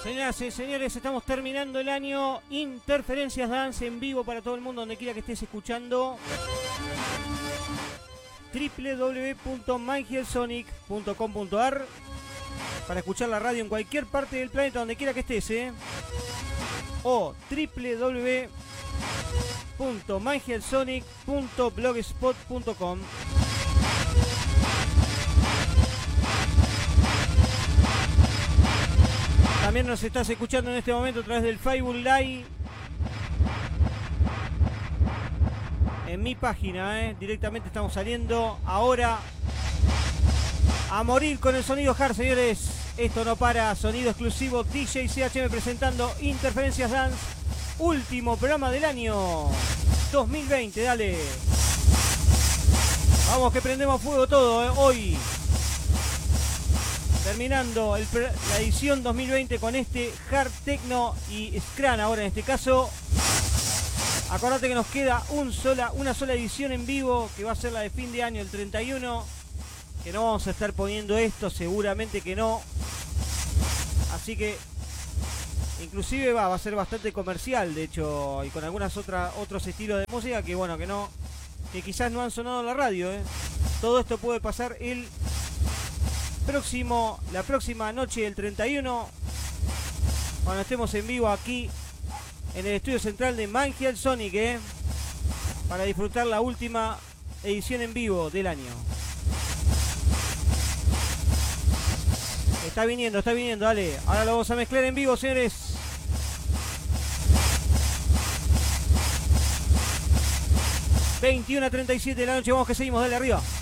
Señoras y señores, estamos terminando el año. Interferencias Dance en vivo para todo el mundo, donde quiera que estés escuchando. www.myhellsonic.com.ar para escuchar la radio en cualquier parte del planeta, donde quiera que estés, o www.myhellsonic.blogspot.com. También nos estás escuchando en este momento a través del Facebook Live en mi página, directamente estamos saliendo ahora a morir con el sonido hard, señores. Esto no para, sonido exclusivo DJ CHM presentando Interferencias Dance, último programa del año 2020, dale. Vamos que prendemos fuego todo, hoy. Terminando la edición 2020 con este hard techno y scrum ahora en este caso. Acordate que nos queda una sola edición en vivo, que va a ser la de fin de año, el 31. Que no vamos a estar poniendo esto, seguramente que no. Así que inclusive va a ser bastante comercial, de hecho, y con algunos otros estilos de música que bueno, que quizás no han sonado en la radio, Todo esto puede pasar la próxima noche del 31, cuando estemos en vivo aquí en el estudio central de MyHellSonic, para disfrutar la última edición en vivo del año. Está viniendo, dale. Ahora lo vamos a mezclar en vivo, señores. ...21:37 de la noche, vamos que seguimos, dale arriba.